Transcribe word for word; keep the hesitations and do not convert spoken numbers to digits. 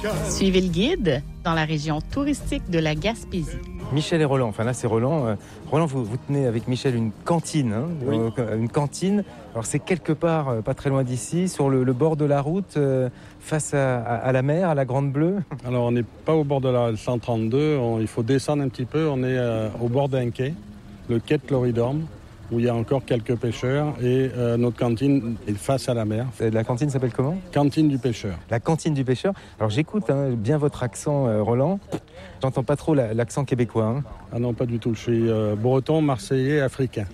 Suivez le guide dans la région touristique de la Gaspésie. Michel et Roland, enfin là c'est Roland. Euh, Roland, vous, vous tenez avec Michel une cantine, hein, Oui. euh, une cantine. Alors c'est quelque part, euh, pas très loin d'ici, sur le, le bord de la route, euh, face à, à, à la mer, à la Grande Bleue. Alors on n'est pas au bord de la cent trente-deux, on, il faut descendre un petit peu, on est euh, au bord d'un quai, le quai de Cloridorme, où il y a encore quelques pêcheurs et euh, notre cantine est face à la mer. La cantine s'appelle comment ? Cantine du pêcheur. La cantine du pêcheur. Alors j'écoute hein, bien votre accent, euh, Roland. J'entends pas trop la, l'accent québécois. Hein. Ah non, pas du tout, je suis euh, breton, marseillais, africain.